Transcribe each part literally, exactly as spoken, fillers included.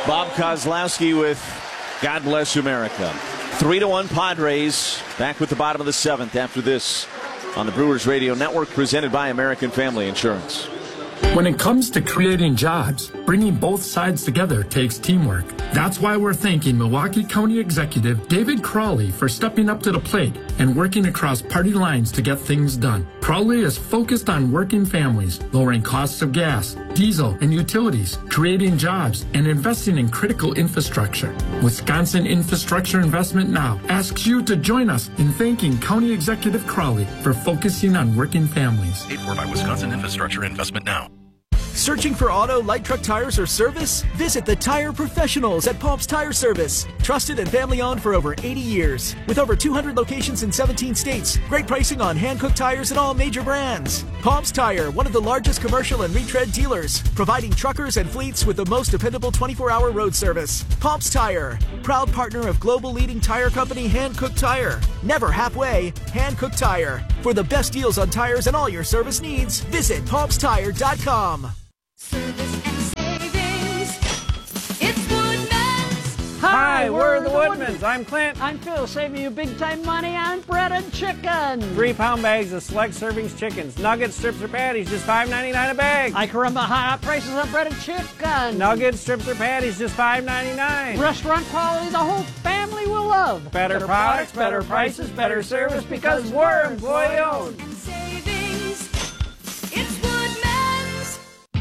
Bob Kozlowski with God Bless America. Three to one Padres, back with the bottom of the seventh after this on the Brewers Radio Network, presented by American Family Insurance. When it comes to creating jobs, bringing both sides together takes teamwork. That's why we're thanking Milwaukee County Executive David Crawley for stepping up to the plate and working across party lines to get things done. Crawley is focused on working families, lowering costs of gas, diesel, and utilities, creating jobs, and investing in critical infrastructure. Wisconsin Infrastructure Investment Now asks you to join us in thanking County Executive Crawley for focusing on working families. Paid for by Wisconsin Infrastructure Investment Now. Searching for auto, light truck tires, or service? Visit the Tire Professionals at Paul's Tire Service. Trusted and family-owned for over eighty years. With over two hundred locations in seventeen states. Great pricing on hand-cooked tires and all major brands. Paul's Tire, one of the largest commercial and retread dealers. Providing truckers and fleets with the most dependable twenty-four hour road service. Paul's Tire, proud partner of global leading tire company Hankook Tire. Never halfway, Hankook Tire. For the best deals on tires and all your service needs, visit Paul's Tire dot com. Service and savings. It's Woodman's. Hi, we're the Woodmans. I'm Clint. I'm Phil, saving you big time money on breaded chicken. Three pound bags of select servings chickens. Nuggets, strips, or patties, just five ninety-nine a bag. I can remember high prices on breaded chicken. Nuggets, strips, or patties, just five ninety-nine. Restaurant quality the whole family will love. Better, better products, better prices, better service because we're employee owned. Savings. It's Woodman's.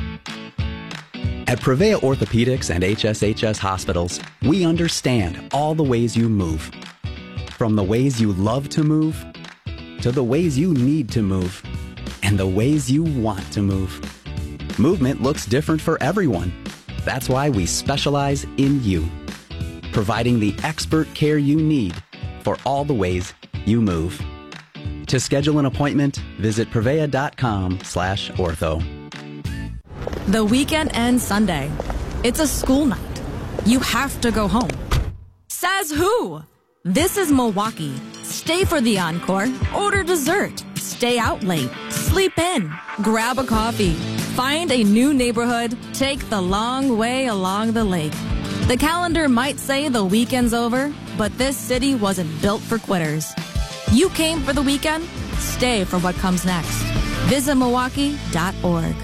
At Prevea Orthopedics and H S H S Hospitals, we understand all the ways you move. From the ways you love to move, to the ways you need to move, and the ways you want to move. Movement looks different for everyone. That's why we specialize in you, providing the expert care you need for all the ways you move. To schedule an appointment, visit prevea.com slash ortho. The weekend ends Sunday. It's a school night. You have to go home. Says who? This is Milwaukee. Stay for the encore. Order dessert. Stay out late. Sleep in. Grab a coffee. Find a new neighborhood. Take the long way along the lake. The calendar might say the weekend's over, but this city wasn't built for quitters. You came for the weekend? Stay for what comes next. Visit Milwaukee dot org.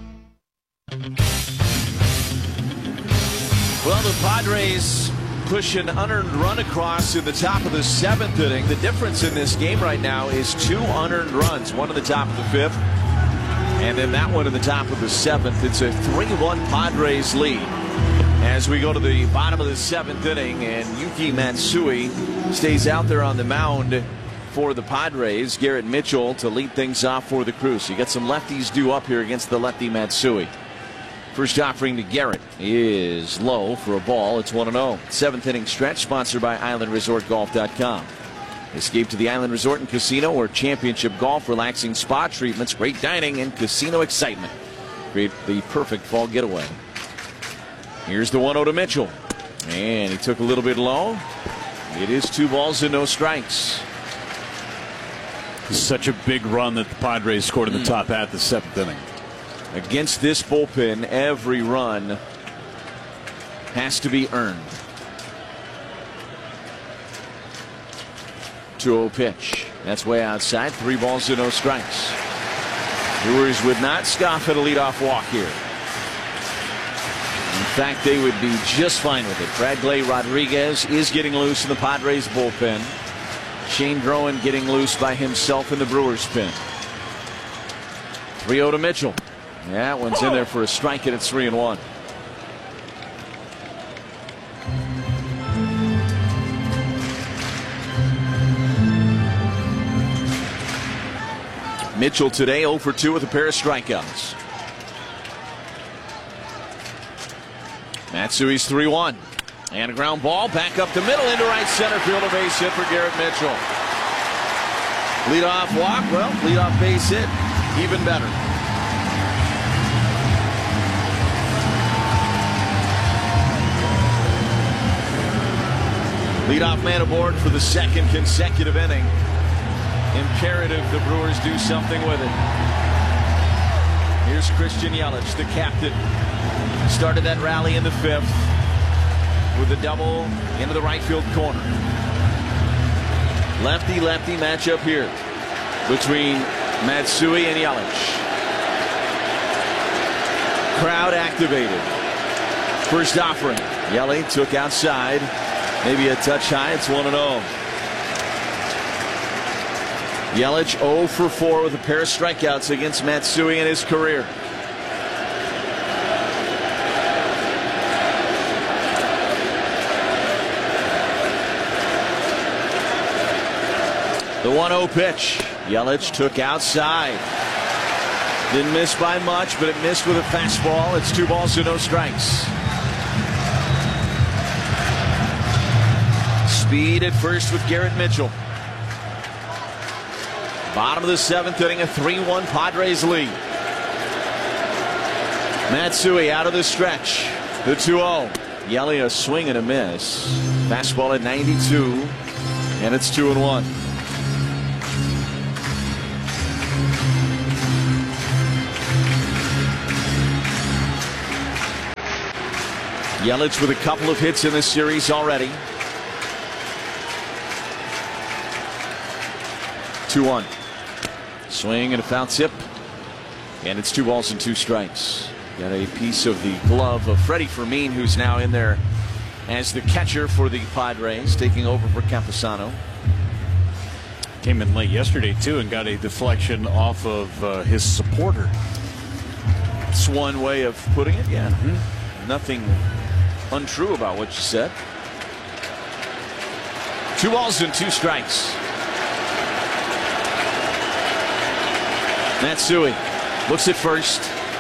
Well, the Padres push an unearned run across in the top of the seventh inning. The difference in this game right now is two unearned runs, one in the top of the fifth, and then that one in the top of the seventh. It's a three one Padres lead as we go to the bottom of the seventh inning, and Yuki Matsui stays out there on the mound for the Padres. Garrett Mitchell to lead things off for the crew. So you got some lefties due up here against the lefty Matsui. First offering to Garrett is low for a ball. It's one and oh. Seventh inning stretch sponsored by Island Resort Golf dot com. Escape to the Island Resort and Casino, where championship golf, relaxing spa treatments, great dining, and casino excitement create the perfect fall getaway. Here's the one oh to Mitchell. And he took a little bit low. It is two balls and no strikes. Such a big run that the Padres scored in the top half of the seventh inning. Against this bullpen, every run has to be earned. two oh pitch. That's way outside. Three balls and no strikes. Brewers would not scoff at a leadoff walk here. In fact, they would be just fine with it. Bradley Rodriguez is getting loose in the Padres bullpen. Shane Drowan getting loose by himself in the Brewers pen. three oh to Mitchell. That one's in there for a strike, and it's three and one. Mitchell today oh for two with a pair of strikeouts. Matsui's three one. And a ground ball back up the middle into right center field. A base hit for Garrett Mitchell. Leadoff walk. Well, leadoff base hit. Even better. Leadoff man aboard for the second consecutive inning. Imperative the Brewers do something with it. Here's Christian Yelich, the captain. Started that rally in the fifth. with a double into the right field corner. Lefty-lefty matchup here between Matsui and Yelich. Crowd activated. First offering. Yelich took outside. Maybe a touch high. It's one and oh. Yelich oh for four with a pair of strikeouts against Matsui in his career. The one oh pitch. Yelich took outside. Didn't miss by much, but it missed with a fastball. It's two balls to no strikes. Speed at first with Garrett Mitchell. Bottom of the seventh inning, a three one Padres lead. Matsui out of the stretch. The two oh. Yelich a swing and a miss. Fastball at ninety-two, and it's two and one. Yelich with a couple of hits in this series already. two one. Swing and a foul tip. And it's two balls and two strikes. Got a piece of the glove of Freddie Fermin, who's now in there as the catcher for the Padres, taking over for Campusano. Came in late yesterday, too, and got a deflection off of uh, his supporter. That's one way of putting it, yeah. Mm-hmm. Nothing untrue about what you said. Two balls and two strikes. Matsui looks at first.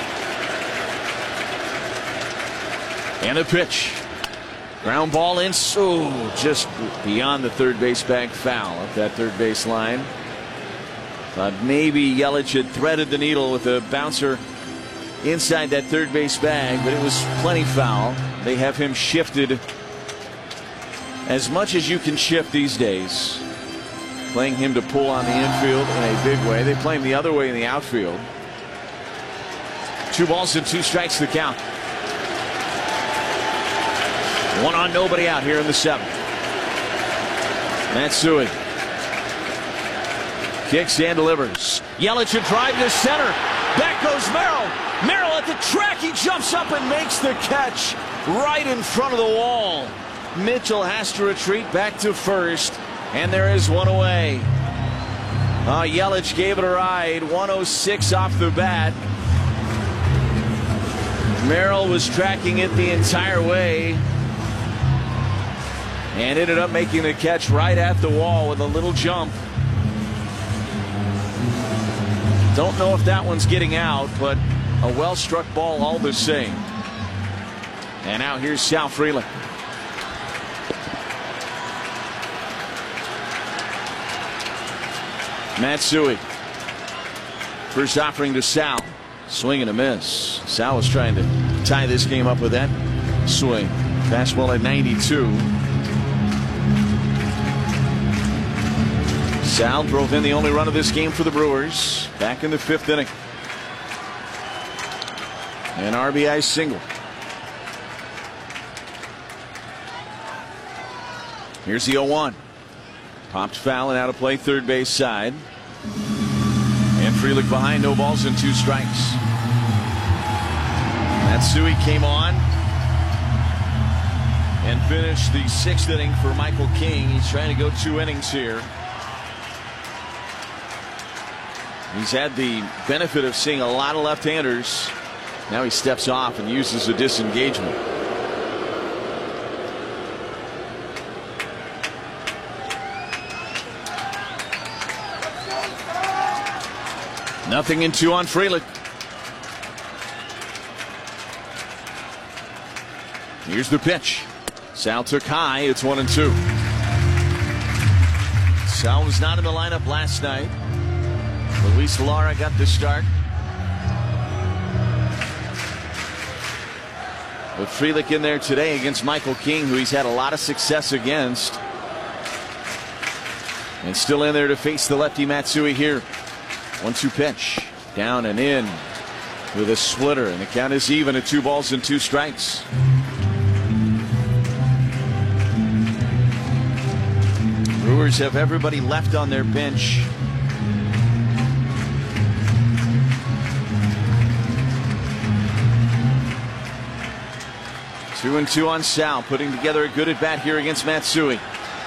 And a pitch. Ground ball in, so just beyond the third base bag, foul at that third base line. Thought maybe Yelich had threaded the needle with a bouncer inside that third base bag, but it was plenty foul. They have him shifted as much as you can shift these days. Playing him to pull on the infield in a big way. They play him the other way in the outfield. Two balls and two strikes to count. One on, nobody out here in the seventh. Matsui kicks and delivers. Yelich a drive to center. Back goes Merrill. Merrill at the track. He jumps up and makes the catch right in front of the wall. Mitchell has to retreat back to first, and there is one away. Uh, Yelich gave it a ride. one oh six off the bat. Merrill was tracking it the entire way and ended up making the catch right at the wall with a little jump. Don't know if that one's getting out, but a well-struck ball all the same. And now here's Sal Frelick. Matsui. First offering to Sal. Swing and a miss. Sal was trying to tie this game up with that swing. Fastball at ninety-two. Sal drove in the only run of this game for the Brewers back in the fifth inning. An R B I single. Here's the oh one. Popped foul and out of play, third base side. And Frelick behind, no balls and two strikes. Matsui came on and finished the sixth inning for Michael King. He's trying to go two innings here. He's had the benefit of seeing a lot of left-handers. Now he steps off and uses a disengagement. Nothing in two on Frelick. Here's the pitch. Sal took high. It's one and two. Sal was not in the lineup last night. Luis Lara got the start. With Frelick in there today against Michael King, who he's had a lot of success against. And still in there to face the lefty Matsui here. one two pitch. Down and in with a splitter. And the count is even at two balls and two strikes. Brewers have everybody left on their bench. Two and two on Sal, putting together a good at bat here against Matsui.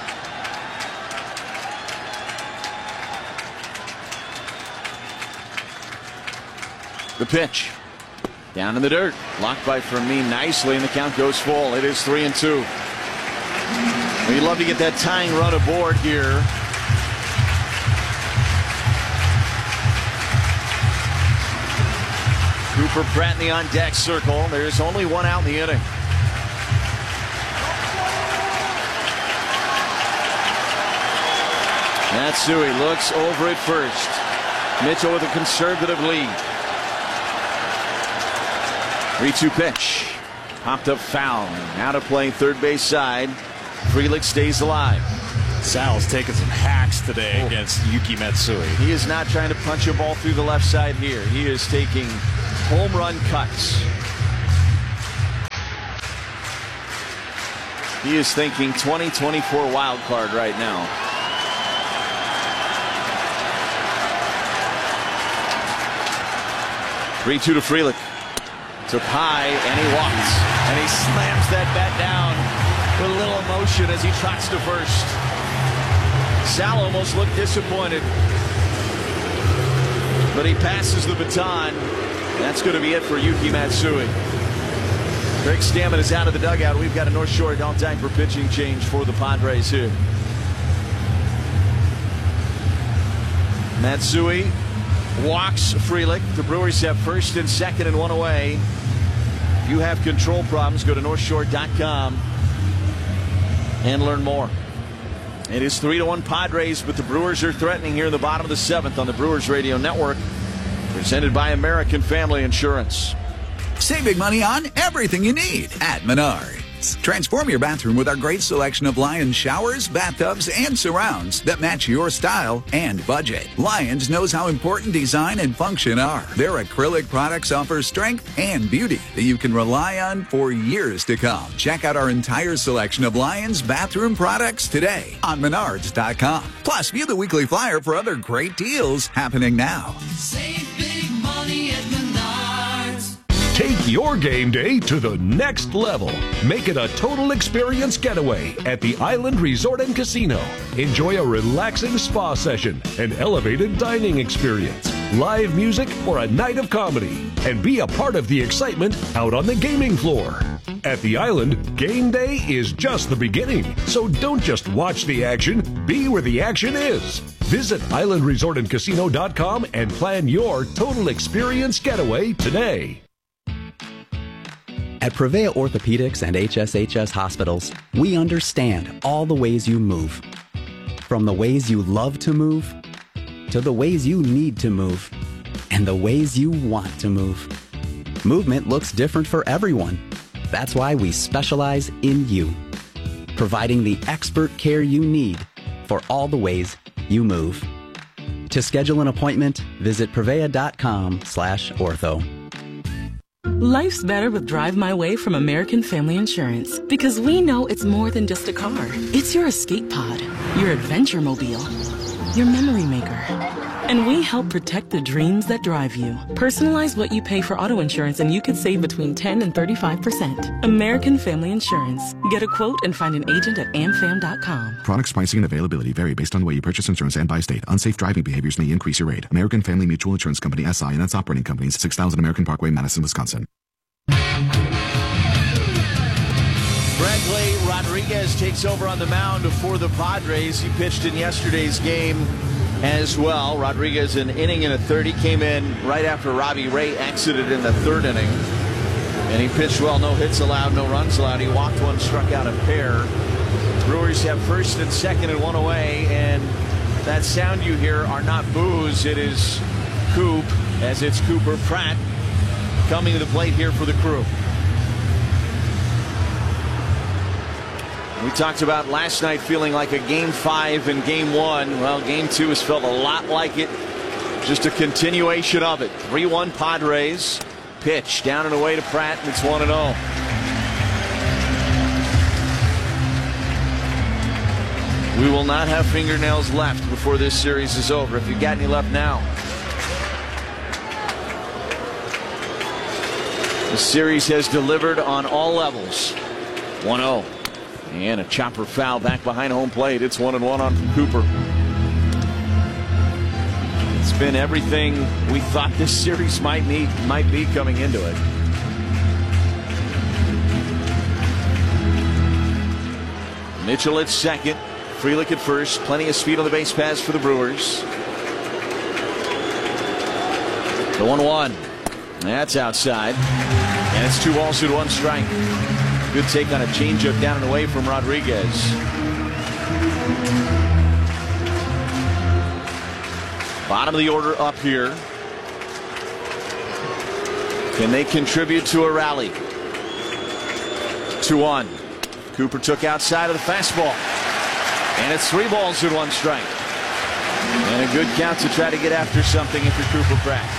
The pitch. Down in the dirt. Blocked by Fermin nicely, and the count goes full. It is three and two. We'd love to get that tying run aboard here. Cooper Pratt in the on deck circle. There's only one out in the inning. Matsui looks over at first. Mitchell with a conservative lead. three two pitch. Popped up foul. Out of play third base side. Frelick stays alive. Sal's taking some hacks today oh. against Yuki Matsui. He is not trying to punch a ball through the left side here. He is taking home run cuts. He is thinking twenty twenty-four wild card right now. three two to Frelick. Took high, and he walks. And he slams that bat down with a little emotion as he trots to first. Sal almost looked disappointed. But he passes the baton. That's going to be it for Yuki Matsui. Greg Stammen is out of the dugout. We've got a North Shore Adult Diaper pitching change for the Padres here. Matsui walks Frelick. The Brewers have first and second and one away. If you have control problems, go to north shore dot com and learn more. It is three to one Padres, but the Brewers are threatening here in the bottom of the seventh on the Brewers Radio Network. Presented by American Family Insurance. Save big money on everything you need at Menards. Transform your bathroom with our great selection of Lions showers, bathtubs, and surrounds that match your style and budget. Lions knows how important design and function are. Their acrylic products offer strength and beauty that you can rely on for years to come. Check out our entire selection of Lions bathroom products today on menards dot com. Plus, view the weekly flyer for other great deals happening now. Save big money at Menards. Take your game day to the next level. Make it a total experience getaway at the Island Resort and Casino. Enjoy a relaxing spa session, an elevated dining experience, live music, or a night of comedy. And be a part of the excitement out on the gaming floor. At the Island, game day is just the beginning. So don't just watch the action, be where the action is. Visit island resort and casino dot com and plan your total experience getaway today. At Prevea Orthopedics and H S H S Hospitals, we understand all the ways you move. From the ways you love to move, to the ways you need to move, and the ways you want to move. Movement looks different for everyone. That's why we specialize in you, providing the expert care you need for all the ways you move. To schedule an appointment, visit prevea dot com slash ortho. Life's better with Drive My Way from American Family Insurance, because we know it's more than just a car. It's your escape pod, your adventure mobile, your memory maker. And we help protect the dreams that drive you. Personalize what you pay for auto insurance and you could save between ten and thirty-five percent. American Family Insurance. Get a quote and find an agent at am fam dot com. Products, pricing, and availability vary based on the way you purchase insurance and by state. Unsafe driving behaviors may increase your rate. American Family Mutual Insurance Company, S I and its operating companies, six thousand American Parkway, Madison, Wisconsin. Bradley Rodriguez takes over on the mound for the Padres. He pitched in yesterday's game as well. Rodriguez, an inning and a third. He came in right after Robbie Ray exited in the third inning. And he pitched well. No hits allowed, no runs allowed. He walked one, struck out a pair. Brewers have first and second and one away. And that sound you hear are not boos. It is Coop, as it's Cooper Pratt coming to the plate here for the Crew. We talked about last night feeling like a game five and game one. Well, game two has felt a lot like it. Just a continuation of it. three one Padres. Pitch down and away to Pratt, and it's one and oh. We will not have fingernails left before this series is over, if you've got any left now. The series has delivered on all levels. one oh. And a chopper foul back behind home plate. It's one and one on from Cooper. It's been everything we thought this series might need, might be coming into it. Mitchell at second. Frelick at first. Plenty of speed on the base pass for the Brewers. The one one. That's outside. And it's two balls to one strike. Good take on a changeup down and away from Rodriguez. Bottom of the order up here. Can they contribute to a rally? two one. Cooper took outside of the fastball. And it's three balls to one strike. And a good count to try to get after something if you're Cooper Pratt.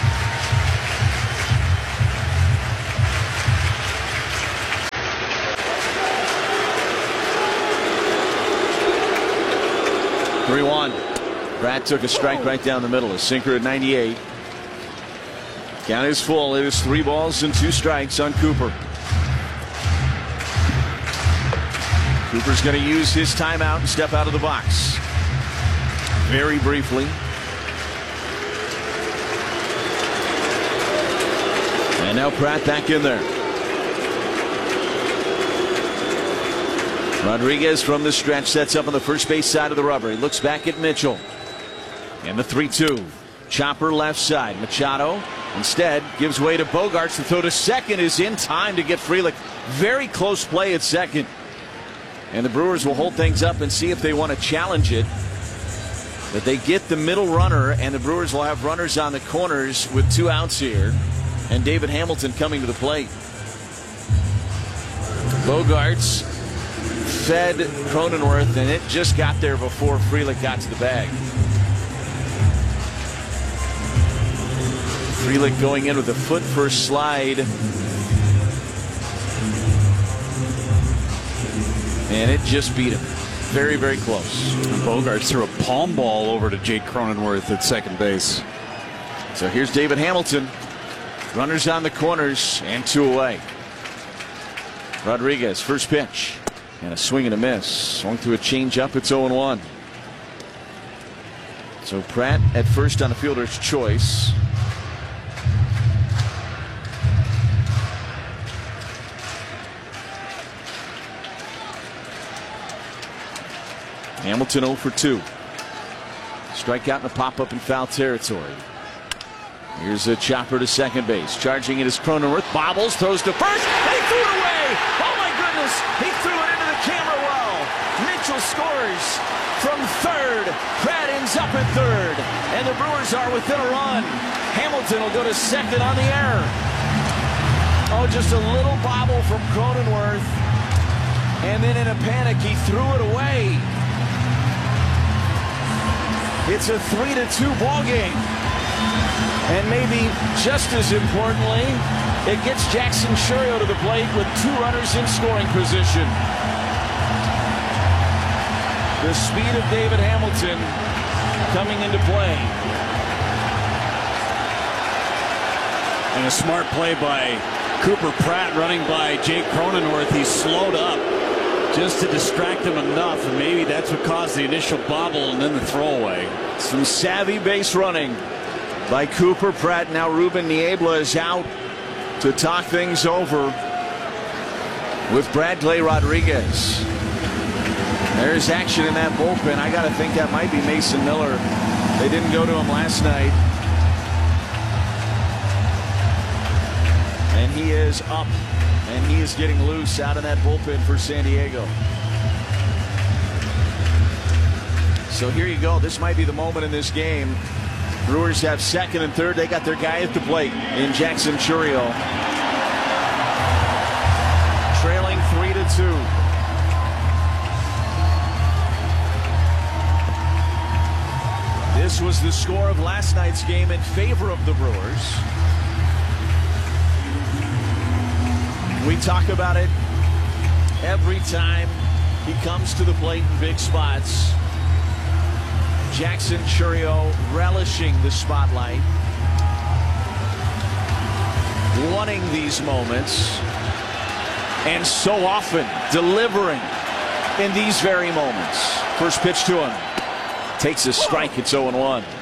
three one. Pratt took a strike right down the middle. A sinker at ninety-eight. Count is full. It is three balls and two strikes on Cooper. Cooper's going to use his timeout and step out of the box. Very briefly. And now Pratt back in there. Rodriguez from the stretch sets up on the first base side of the rubber. He looks back at Mitchell. And the three two. Chopper left side. Machado instead gives way to Bogaerts. The throw to second is in time to get Frelick. Very close play at second. And the Brewers will hold things up and see if they want to challenge it. But they get the middle runner, and the Brewers will have runners on the corners with two outs here. And David Hamilton coming to the plate. Bogaerts fed Cronenworth, and it just got there before Frelick got to the bag. Frelick going in with a foot first slide. And it just beat him. Very, very close. And Bogaerts threw a palm ball over to Jake Cronenworth at second base. So here's David Hamilton. Runners on the corners and two away. Rodriguez, first pitch. And a swing and a miss. Swung through a changeup. It's oh one. So Pratt at first on the fielder's choice. Hamilton oh for two. Strikeout and a pop-up in foul territory. Here's a chopper to second base. Charging it is Cronenworth. Bobbles, throws to first. He threw it away. Oh my goodness. He threw it into the camera well. Mitchell scores from third. Pratt ends up at third. And the Brewers are within a run. Hamilton will go to second on the error. Oh, just a little bobble from Cronenworth. And then in a panic, he threw it away. It's a three to two ball game. And maybe just as importantly, it gets Jackson Chourio to the plate with two runners in scoring position. The speed of David Hamilton coming into play. And a smart play by Cooper Pratt running by Jake Cronenworth. He slowed up just to distract him enough, and maybe that's what caused the initial bobble and then the throwaway. Some savvy base running by Cooper Pratt. Now Ruben Niebla is out to talk things over with Bradley Rodriguez. There's action in that bullpen. I got to think that might be Mason Miller. They didn't go to him last night. And he is up. And he is getting loose out in that bullpen for San Diego. So here you go. This might be the moment in this game. Brewers have second and third. They got their guy at the plate in Jackson Chourio. Trailing three to two. This was the score of last night's game in favor of the Brewers. We talk about it every time he comes to the plate in big spots. Jackson Chourio relishing the spotlight, wanting these moments, and so often delivering in these very moments. First pitch to him. Takes a strike. It's oh and one.